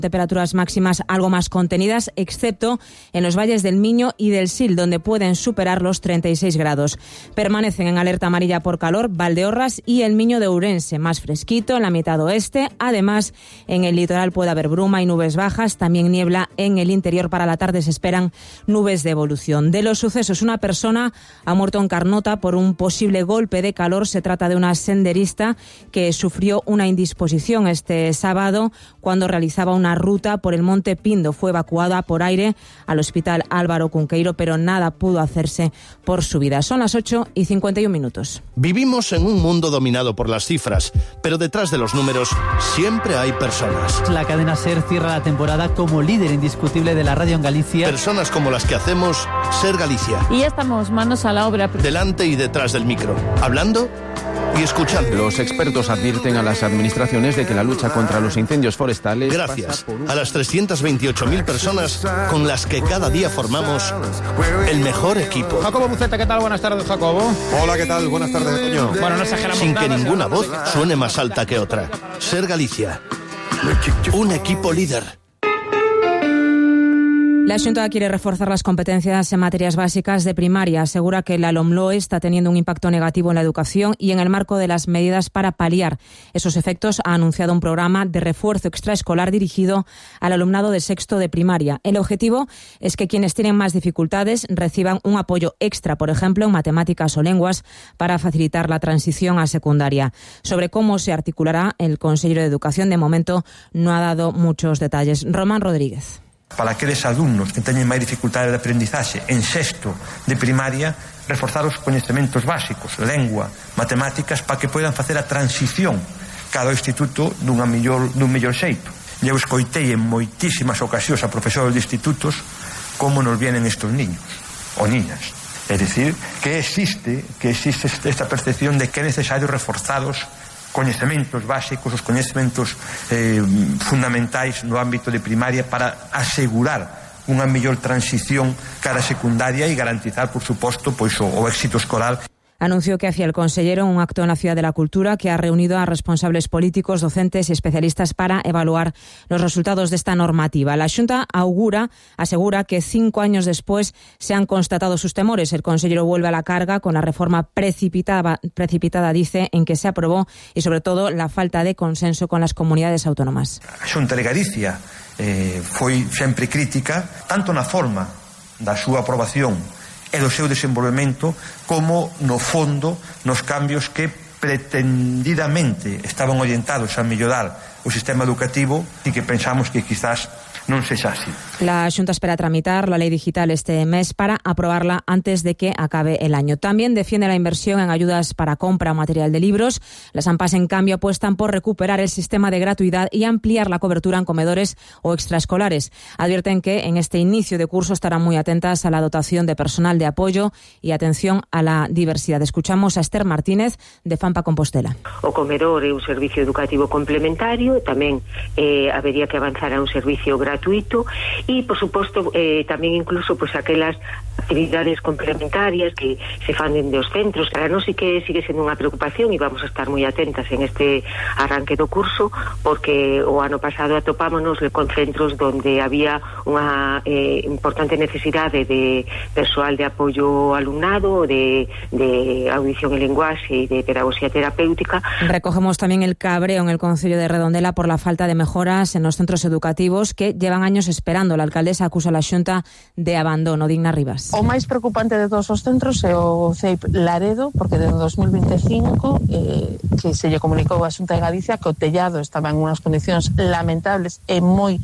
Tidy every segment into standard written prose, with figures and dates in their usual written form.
Temperaturas máximas algo más contenidas, excepto en los valles del Miño y del Sil, donde pueden superar los 36 grados. Permanecen en alerta amarilla por calor Valdeorras y el Miño de Ourense, más fresquito en la mitad oeste. Además, en el litoral puede haber bruma y nubes bajas, también niebla en el interior. Para la tarde se esperan nubes de evolución. De los sucesos, una persona ha muerto en Carnota por un posible golpe de calor. Se trata de una senderista que sufrió una indisposición este sábado cuando realizaba una ruta por el Monte Pindo. Fue evacuada por aire al Hospital Álvaro Cunqueiro, pero nada pudo hacerse por su vida. Son las 8:51. Vivimos en un mundo dominado por las cifras, pero detrás de los números siempre hay personas. La cadena SER cierra la temporada como líder indiscutible de la radio en Galicia. Personas como las que hacemos SER Galicia. Y ya estamos manos a la obra. Delante y detrás del micro, hablando y escuchando. Los expertos advierten a las administraciones de que la lucha contra los incendios forestales... Gracias a las 328.000 personas con las que cada día formamos el mejor equipo. Jacobo Buceta, ¿qué tal? Buenas tardes, Jacobo. Hola, ¿qué tal? Buenas tardes, Toño. Bueno, no exageramos. Sin que ninguna voz suene más alta que otra. SER Galicia. Un equipo líder. La Xunta quiere reforzar las competencias en materias básicas de primaria. Asegura que la LOMLOE está teniendo un impacto negativo en la educación y en el marco de las medidas para paliar esos efectos ha anunciado un programa de refuerzo extraescolar dirigido al alumnado de sexto de primaria. El objetivo es que quienes tienen más dificultades reciban un apoyo extra, por ejemplo, en matemáticas o lenguas, para facilitar la transición a secundaria. Sobre cómo se articulará, el consejero de Educación de momento no ha dado muchos detalles. Román Rodríguez. Para aqueles alumnos que teñen máis dificultade de aprendizaxe en sexto de primaria, reforzar os coñecementos básicos, lengua, matemáticas, para que poidan facer a transición cada instituto dun mellor xeito. Eu escoitei en moitísimas ocasións a profesores de institutos como nos vienen estes niños ou niñas. É dicir, que existe esta percepción de que é necesario reforzados coñecementos básicos, os coñecementos fundamentais no ámbito de primaria para asegurar unha mellor transición cara a secundaria e garantizar, por suposto, pois o éxito escolar. Anunció que hacía el consellero un acto en la Ciudad de la Cultura que ha reunido a responsables políticos, docentes y especialistas para evaluar los resultados de esta normativa. La Xunta asegura que 5 años después se han constatado sus temores. El consellero vuelve a la carga con la reforma precipitada, dice, en que se aprobó y sobre todo la falta de consenso con las comunidades autónomas. A Xunta de Galicia foi sempre crítica, tanto na forma da súa aprobación e do seu desenvolvemento como no fondo nos cambios que pretendidamente estaban orientados a mellorar o sistema educativo e que pensamos que quizás non sexa así. La Xunta espera tramitar la ley digital este mes para aprobarla antes de que acabe el año. También defiende la inversión en ayudas para compra o material de libros. Las AMPAs, en cambio, apuestan por recuperar el sistema de gratuidad y ampliar la cobertura en comedores o extraescolares. Advierten que en este inicio de curso estarán muy atentas a la dotación de personal de apoyo y atención a la diversidad. Escuchamos a Esther Martínez, de FAMPA Compostela. O comedor é un servicio educativo complementario, tamén habería que avanzar a un servicio gratuito e, por suposto, tamén incluso pues aquelas actividades complementarias que se fan dende os centros. Para nós sí que sigue sendo unha preocupación e vamos a estar moi atentas en este arranque do curso, porque o ano pasado atopámonos con centros donde había unha importante necesidade de persoal de apoio ao alumnado, de audición e lenguaxe e de pedagogía terapéutica. Recogemos tamén el cabreo en el Concello de Redondela por la falta de mejoras en los centros educativos que llevan años esperando. La alcaldesa acusa a la Xunta de abandono. Digna Rivas. O máis preocupante de todos os centros é o CEIP Laredo, porque desde 2025 que se lle comunicou a Xunta de Galicia que o tellado estaba en unhas condicións lamentables e moi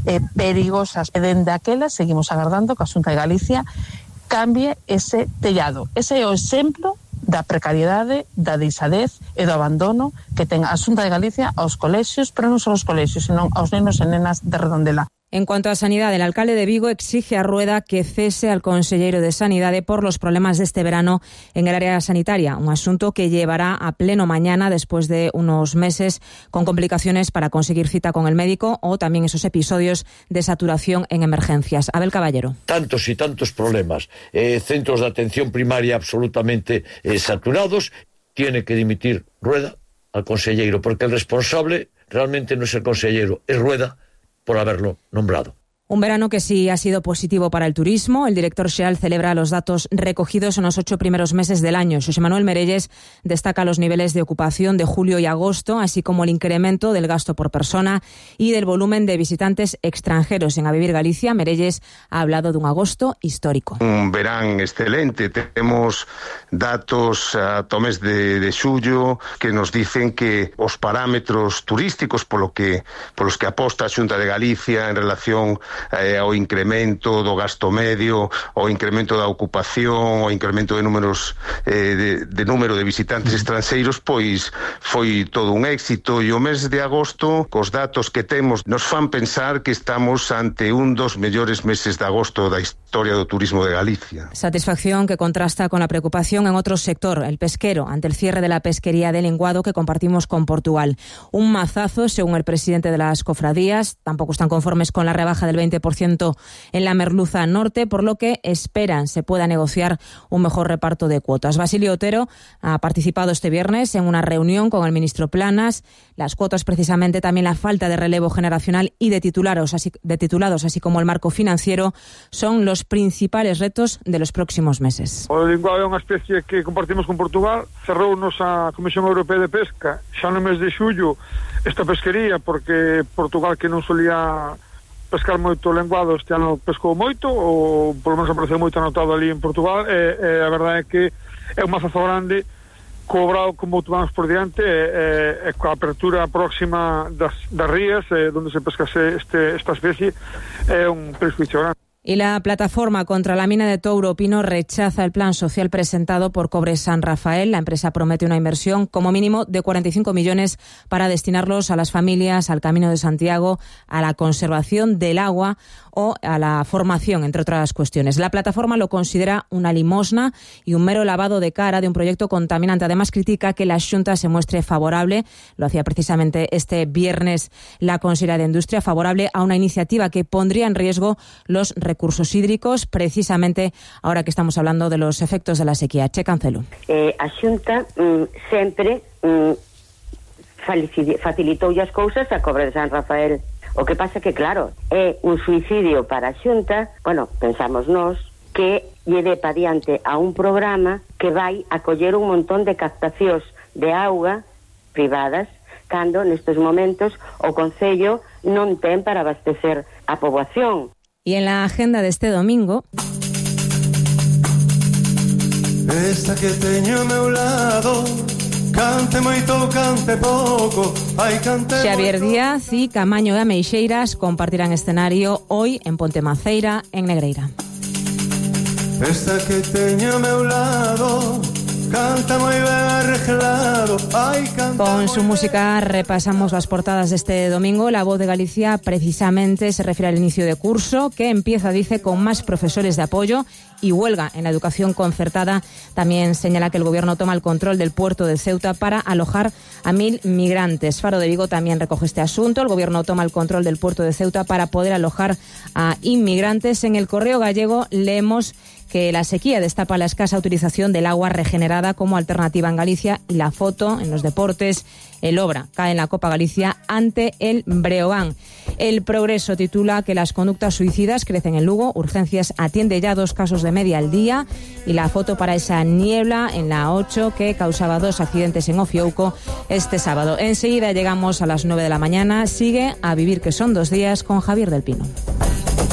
perigosas. E dende aquela seguimos agardando que a Xunta de Galicia cambie ese tellado. Ese é o exemplo da precariedade, da deixadez e do abandono que ten a Xunta de Galicia aos colexios, pero non só aos colexios, senón aos nenos e nenas de Redondela. En cuanto a sanidad, el alcalde de Vigo exige a Rueda que cese al consellero de Sanidade por los problemas de este verano en el área sanitaria, un asunto que llevará a pleno mañana después de unos meses con complicaciones para conseguir cita con el médico o también esos episodios de saturación en emergencias. Abel Caballero. Tantos y tantos problemas, centros de atención primaria absolutamente saturados, tiene que dimitir Rueda al consellero, porque el responsable realmente no es el consellero, es Rueda, por haberlo nombrado. Un verano que sí ha sido positivo para el turismo. El director xeral celebra los datos recogidos en los 8 primeros meses del año. Xosé Manuel Merelles destaca los niveles de ocupación de julio y agosto, así como el incremento del gasto por persona y del volumen de visitantes extranjeros en A Vivir Galicia. Merelles ha hablado de un agosto histórico. Un verán excelente. Tenemos datos ata o mes de xullo que nos dicen que os parámetros turísticos polos que aposta a Xunta de Galicia en relación ao incremento do gasto medio, ao incremento da ocupación, ao incremento de números de número de visitantes estranxeiros, pois foi todo un éxito, e o mes de agosto, cos datos que temos, nos fan pensar que estamos ante un dos mellores meses de agosto da historia do turismo de Galicia. Satisfacción que contrasta con la preocupación en otro sector, el pesquero, ante el cierre de la pesquería de Lenguado que compartimos con Portugal. Un mazazo, según el presidente de las cofradías. Tampoco están conformes con la rebaja del 20% en la merluza norte, por lo que esperan se pueda negociar un mejor reparto de cuotas. Basilio Otero ha participado este viernes en una reunión con el ministro Planas. Las cuotas, precisamente, también la falta de relevo generacional y de titulados, así como el marco financiero, son los principales retos de los próximos meses. O linguado é unha especie que compartimos con Portugal. Cerrounos a Comisión Europea de Pesca xa no mes de xullo esta pesquería, porque Portugal, que non solía pescar moito lenguado, este ano pescou moito, ou polo menos apareceu moito anotado ali en Portugal, e a verdade é que é un mazazo grande, cobrado como vamos por diante, e coa apertura próxima das rías, onde se pescase esta especie, é un prejuicio grande. Y la plataforma contra la mina de Touro Pino rechaza el plan social presentado por Cobre San Rafael. La empresa promete una inversión como mínimo de 45 millones para destinarlos a las familias, al Camino de Santiago, a la conservación del agua o a la formación, entre otras cuestiones. La plataforma lo considera una limosna y un mero lavado de cara de un proyecto contaminante. Además, critica que la Xunta se muestre favorable, lo hacía precisamente este viernes la consejera de Industria, favorable a una iniciativa que pondría en riesgo los recursos hídricos, precisamente ahora que estamos hablando de los efectos de la sequía. Che Cancelo. A Xunta sempre facilitou as cousas a Cobre de San Rafael. O que pasa que, claro, é un suicidio para a Xunta, pensamos nós, que lle dé pa diante a un programa que vai acoller un montón de captacións de auga privadas, cando nestes momentos o Concello non ten para abastecer a poboación. Y en la agenda de este domingo... Esta que teño a meu lado, cante moito, cante pouco, Xavier Díaz y Camaño de Ameixeiras compartirán escenario hoy en Ponte Maceira, en Negreira. Esta que teño a meu lado, canta moi ben arreglado. Con su música repasamos las portadas de este domingo. La Voz de Galicia precisamente se refiere al inicio de curso, que empieza, dice, con más profesores de apoyo y huelga en la educación concertada. También señala que el gobierno toma el control del puerto de Ceuta para alojar a 1.000 migrantes. Faro de Vigo también recoge este asunto. El gobierno toma el control del puerto de Ceuta para poder alojar a inmigrantes. En el Correo Gallego leemos que la sequía destapa la escasa utilización del agua regenerada como alternativa en Galicia, y la foto en los deportes. El Obra cae en la Copa Galicia ante el Breogán. El Progreso titula que las conductas suicidas crecen en Lugo. Urgencias atiende ya 2 casos de media al día. Y la foto para esa niebla en la 8 que causaba 2 accidentes en Ofiouco este sábado. Enseguida llegamos a las 9 de la mañana. Sigue A Vivir, que son 2 días, con Javier del Pino.